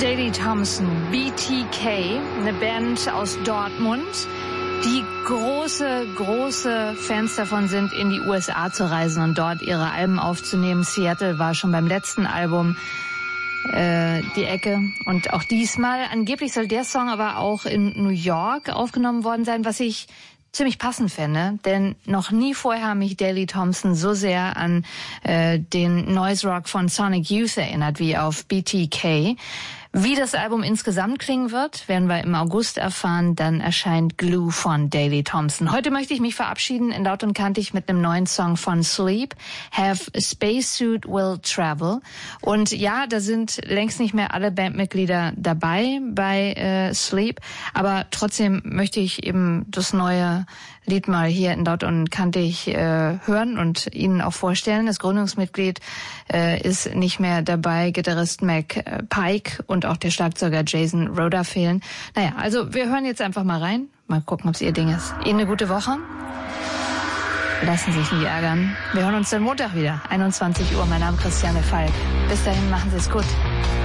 Daley Thompson, BTK, eine Band aus Dortmund, die große Fans davon sind, in die USA zu reisen und dort ihre Alben aufzunehmen. Seattle war schon beim letzten Album die Ecke. Und auch diesmal, angeblich soll der Song aber auch in New York aufgenommen worden sein, was ich ziemlich passend fände, denn noch nie vorher haben mich Daley Thompson so sehr an den Noise Rock von Sonic Youth erinnert wie auf BTK. Wie das Album insgesamt klingen wird, werden wir im August erfahren. Dann erscheint Glue von Daley Thompson. Heute möchte ich mich verabschieden in Laut und Kantig mit einem neuen Song von Sleep. Have a Spacesuit Will Travel. Und ja, da sind längst nicht mehr alle Bandmitglieder dabei bei Sleep. Aber trotzdem möchte ich eben das neue Lied mal hier in Laut und Kantig hören und Ihnen auch vorstellen. Das Gründungsmitglied ist nicht mehr dabei. Gitarrist Mac Pike und auch der Schlagzeuger Jason Roda fehlen. Naja, also wir hören jetzt einfach mal rein. Mal gucken, ob es Ihr Ding ist. Ihnen eine gute Woche. Lassen Sie sich nie ärgern. Wir hören uns dann Montag wieder, 21 Uhr. Mein Name ist Christiane Falk. Bis dahin, machen Sie es gut.